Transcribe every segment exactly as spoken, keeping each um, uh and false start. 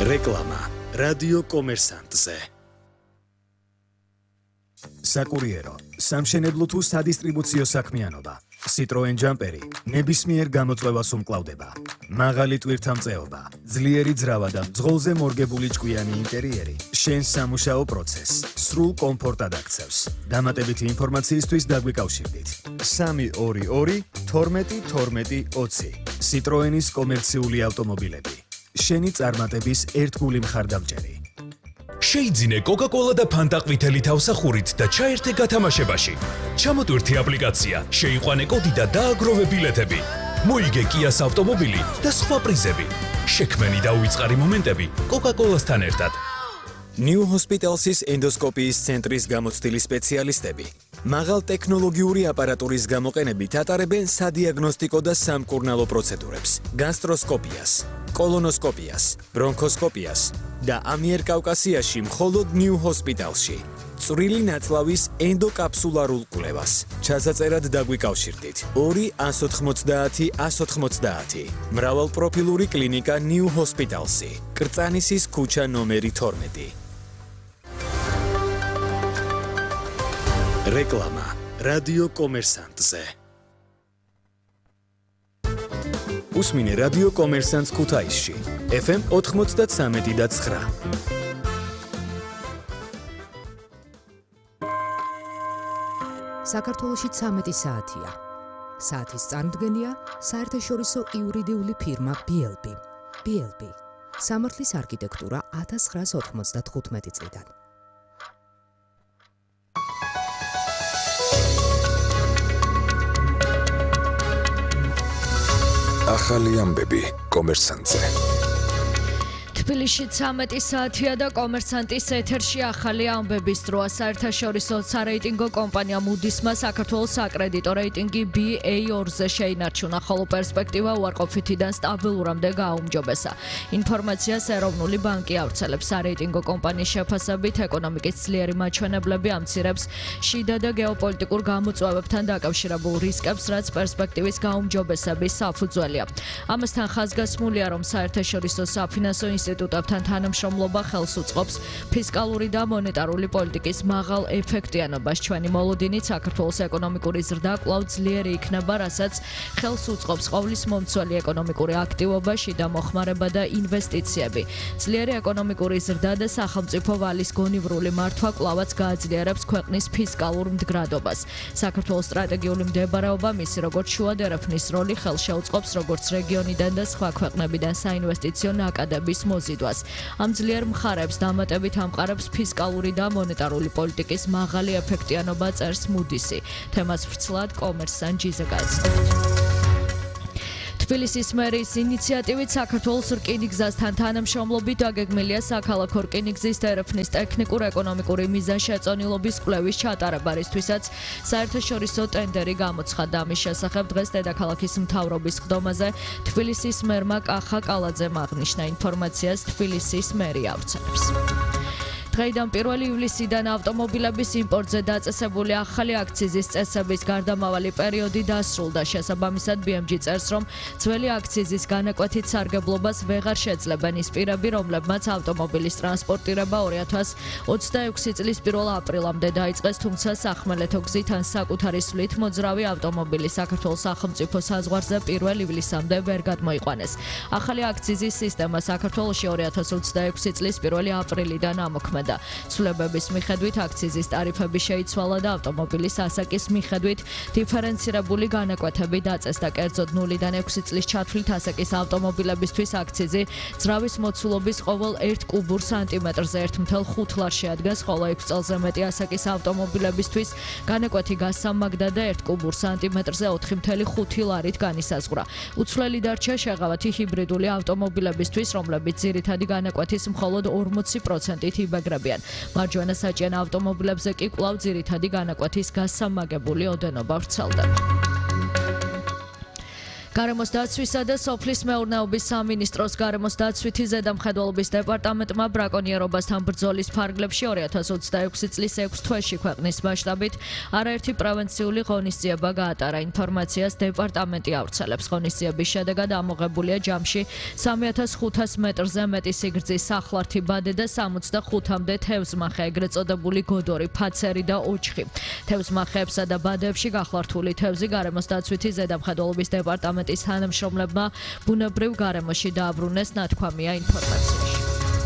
რეკლამა რადიო კომერსანტზე. საკურიერო, სამშენებლო თუ სადისტრიბუციო საქმიანობა. Citroen Jumperi ნებისმიერ გამოწვევას უმკლავდება. მაღალი ტვირთამწეობა, ძლიერი ძრავა და მძღოლზე მორგებული ჭკვიანი ინტერიერი შენს სამუშაო პროცესს სრულ კომფორტად აქცევს. დამატებითი ინფორმაციისთვის დაგვიკავშირდით. სამი ორი ორი თორმეტი თორმეტი ოცი. Citroenis კომერციული ავტომობილები. შენი წარმატების ერთგული მხარდამჭერი. შეიძინე Coca-Cola და Fanta ყვითელი თავსახურით და ჩაერთე გათამაშებაში. ჩამოტვირთე აპლიკაცია, შეიყვანე კოდი და დააგროვე ბილეთები. მოიგე Kia-ს ავტომობილი და სხვა პრიზები. შექმენი და უიწყარი მომენტები Coca-Cola-სთან ერთად. New Hospitals-ის ენდოსკოპიის ცენტრის გამოცდილი სპეციალისტები. მაღალ ტექნოლოგიური აპარატურის გამოყენებით ატარებენ სადიაგნოსტიკო და სამკურნალო პროცედურებს. გასტროსკოპიას, კოლონოსკოპიას, ბრონქოსკოპიას და ამიერკავკასიაში მხოლოდ New Hospital-ში. წვრილი ნაწლავის ენდოკაფსულარულ კვლევას. ჩასაწერად დაგვიკავშირდით. ორი ათს ოცდაათი ათს ოცდაათი. მრავალპროფილური კლინიკა New Hospitals-ი. კრწანისის ქუჩა ნომერი თორმეტი. რეკლამა რადიო კომერსანტზე. უსმინე რადიო კომერსანტს ქუთაისში. ეფ ემ ოთხმოცდათსამეტი და ცხრა. საქართველოში ცამეტი საათია. საათის წარმოდგენია საერთაშორისო იურიდიული ფირმა ბი ელ ბი. ბი ელ ბი. სამართლის არქიტექტურა ათას ცხრაას ოთხმოცდათხუთმეტი წლიდან. ახალი ამბები კომერსანტზე. თბილისში ცამეტი საათია და კომერსანტის ეთერში ახალი ამბების დროა. საერთაშორისო სარეიტინგო კომპანია Moody's-მა საქართველოს საკრედიტო რეიტინგი ბი ეი ორ-ზე შეინარჩუნა, ხოლო პერსპექტივა უარყოფითიდან სტაბილურამდე გააუმჯობესა. ინფორმაციას ეროვნული ბანკი ავრცელებს. სარეიტინგო კომპანიის შეფასებით ეკონომიკის ძლიერი მაჩვენებლები ამცირებს შიდა და გეოპოლიტიკურ გამოწვევებთან დაკავშირებულ რისკებს, რაც პერსპექტივის გაუმჯობესების საფუძველია. ამასთან ხაზგასმულია, რომ საერთაშორისო საფინანსო ინსტიტუტებთან თანამშრომლობა ხელს უწყობს ფისკალური და მონეტარული პოლიტიკის მაღალ ეფექტიანობას. ჩვენი მოლოდინით საქართველოს ეკონომიკური ზრდა კვლავ ძლიერი იქნება, რასაც ხელს უწყობს ყოვლის მომცველი ეკონომიკური აქტივობა, შიდა მოხმარება და ინვესტიციები. ძლიერი ეკონომიკური ზრდა და სახელმწიფო ვალის გონივრული მართვა კვლავაც გააძლიერებს ქვეყნის ფისკალურ მდგრადობას. საქართველოს სტრატეგიული მდებარეობა, მისი როგორც შუა დერეფნის როლი ხელს შეუწყობს როგორც რეგიონიდან და სხვა ქვეყნებიდან საინვესტიციო ნაკადების მოზიდვას. ამ ძლიერ მხარებს დამატებით ამყარებს ფისკალური და მონეტარული პოლიტიკის მაღალი ეფექტიანობა, წერს Moody's-ი. თემას ვრცლად კომერსანტ.jz-ზე გაეცნოთ. თბილისის მერის ინიციატივით საქართველოს რკინიგზასთან თანამშრომლობით დაგეგმილია საქალაქო რკინიგზის დერეფნის ტექნიკურ-ეკონომიკური მიზანშეწონილობის კვლევის ჩატარება, რისთვისაც საერთაშორისო ტენდერი გამოცხადდა. ამის შესახებ დღეს დედაქალაქის მთავრობის სხდომაზე თბილისის მერმა კახა კალაძემ აღნიშნა. ინფორმაციას თბილისის მერი ავრცელებს. დღეიდან პირველი ივლისიდან ავტომობილების იმპორტზე დაწესებული ახალი აქციზის წესების გარდამავალი პერიოდი დასრულდა. შესაბამისად ბი ემ ჯი წერს, რომ ძველი აქციზის განაკვეთით სარგებლობას ვეღარ შეძლებენ ის პირები, რომლებმაც ავტომობილის ტრანსპორტირება ორი ათას ოცდაექვსი წლის პირველ აპრილამდე დაიწყეს, თუმცა სახმელეთო გზით ან საკუთარი სვლით მოძრავი ავტომობილი საქართველოს სახელმწიფო საზღვარზე პირველ ივლისამდე ვერ გადმოიყვანეს. ახალი აქციზის სისტემა საქართველოში ორი ათას ოცდაექვსი წლის პირველი აპრილიდან ამოქმედა. ცვლილებების მიხედვით აქციზის ტარიფები შეიცვალა და ავტომობილის ასაკის მიხედვით დიფერენცირებული განაკვეთები დაწესდა. კერძოდ ნულიდან ექვსი წლის ჩათვლით ასაკის ავტომობილებისთვის აქციზი ძრავის მოცულობის ყოველ ერთ კუბურ სანტიმეტრზე ერთ მთელ ხუთ ლარს შეადგენს, ხოლო ექვს წელზე მეტი ასაკის ავტომობილებისთვის განაკვეთი გასამაგდა და ერთ კუბურ სანტიმეტრზე ოთხი მთელი ხუთი ლარით განისაზღვრა. უცვლელი დარჩა შეღავათი ჰიბრიდული ავტომობილებისთვის, რომლებიც ძირითადი განაკვეთის მხოლოდ ორმოცი პროცენტით იბეგრებიან. მარჯვენა საჭიენ ავტომობილებზე კი კვლავ ძირითადი განაკვეთის გასამაგებული ოდენობა ვრცელდება. გარემოს დაცვისა და სოფლის მეურნეობის სამინისტროს გარემოს დაცვითი ზედამხედველობის დეპარტამენტმა ბრაკონიერობასთან ბრძოლის ფარგლებში ორი ათას ოცდაექვსი წლის ექვს თვეში ქვეყნის მასშტაბით არაერთი პრევენციული ღონისძიება გაატარა. ინფორმაციას დეპარტამენტი ავრცელებს. ღონისძიების შედეგად ამოღებულია ჯამში სამი ათას ხუთას მეტრზე მეტი სიგრძის სახლართი ბადე და სამოცდახუთამდე თევზმახე, ეგრეთ წოდებული გოდორი, ფაცერი და ოჩხი. თევზმახეებსა და ბადეებში გახლართული თევზი გარემოს დაცვითი ზედამხედველობის დეპარტამენტის თანამშრომლებმა ბუნებრივ გარემოში დააბრუნეს, ნათქვამია ინფორმაციაში.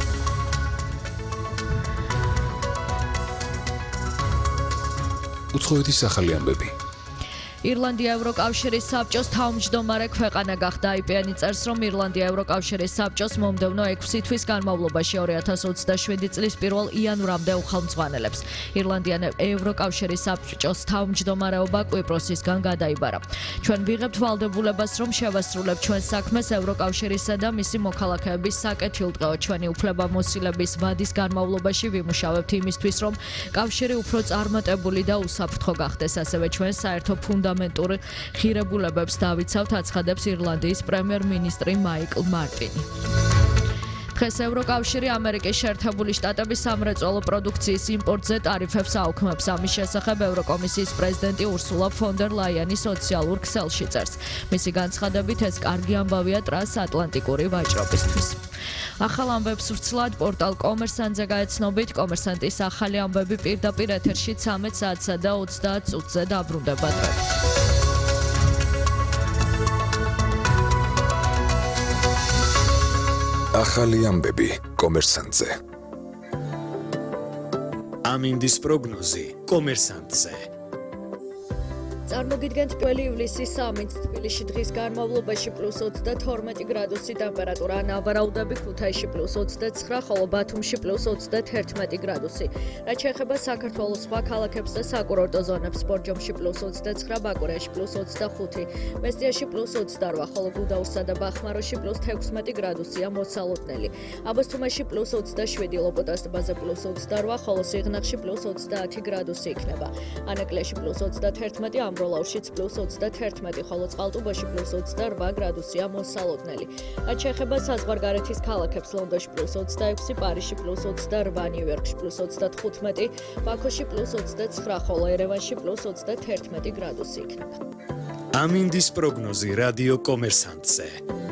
უცხოეთის ახალი ამბები. ირლანდია ევროკავშირის საბჭოს თავმჯდომარე ქვეყანა გახდა. აი პი ენ წერს, რომ ირლანდია ევროკავშირის საბჭოს მომდევნო ექვსი თვის განმავლობაში ორი ათას ოცდაშვიდი წლის პირველ იანვრამდე უხელმძღვანელებს. ირლანდია ევროკავშირის საბჭოს თავმჯდომარეობა კვიპროსისგან გადაიბარა. ჩვენ ვიღებთ ვალდებულებას, რომ შევასრულებთ ჩვენ საქმეს ევროკავშირისა და მისი მოქალაქეების საკეთილდღეო. ჩვენი უფლებამოსილების ვადის განმავლობაში ვიმუშავებთ იმისთვის, რომ კავშირი უფრო წარმატებული და უსაფრთხო გახდეს. ასევე ჩვენ საერთო ფუნდამენტურ ღირებულებებს დავიცავთ, აცხადებს ირლანდიის პრემიერ-მინისტრი მაიკლ მარტინი. დღეს ევროკავშირი ამერიკის შეერთებული შტატების სამრეწველო პროდუქციის იმპორტზე ტარიფებს აუქმებს. ამის შესახებ ევროკომისიის პრეზიდენტი ურსულა ფონ დერ ლაიანი სოციალურ ქსელში წერს. მისი განცხადებით, ეს კარგი ამბავია ტრანსატლანტიკური ვაჭრობისთვის. ახალ ამბებს ვრცლად პორტალ კომერსანტზე გაეცნობით. კომერსანტის ახალი ამბები პირდაპირ ეთერში ცამეტ საათსა და ოცდაათ წუთზე დაბრუნდება დღეს. ახალი ამბები კომერსანტზე. ამინდის პროგნოზი კომერსანტზე. წარმოგიდგენთ პირველი ივლისის სამინც თბილისში დღის განმავლობაში პლუს ოცდათორმეტი გრადუსი ტემპერატურა, ნავარაუდები ქუთაისში პლუს ოცდაცხრა, ხოლო ბათუმში პლუს ოცდათერთმეტი გრადუსი. რაც შეეხება საქართველოს სხვა ქალაქებს და საკურორტო ზონებს, ბორჯომში პლუს ოცდაცხრა, ბაკურიაში პლუს ოცდახუთი, მესტიაში პლუს ოცდარვა, ხოლო გუდაურსა და ბახმაროში პლუს თექვსმეტი გრადუსია მოსალოდნელი. აბასთუმანში პლუს ოცდაშვიდი, ლოპოტას ტბაზე პლუს ოცდარვა, ხოლო სიღნაღში პლუს ოცდაათი გრადუსი იქნება. ანაკლიაში პლუს ოცდათერთმეტი, ამბროლაუშიც პლუს ოცდათერთმეტი, ხოლო წყალტუბოში პლუს ოცდარვა გრადუსია მოსალოდნელი. რაც შეეხება საზღვარგარეთის ქალაქებს, ლონდონში პლუს ოცდაექვსი, პარიზში პლუს ოცდარვა, ნიუ-იორკში პლუს ოცდათხუთმეტი, ბაქოში პლუს ოცდაცხრა, ხოლო ერევანში პლუს ოცდათერთმეტი გრადუსი იქნება. ამინდის პროგნოზი რადიო კომერსანტზე.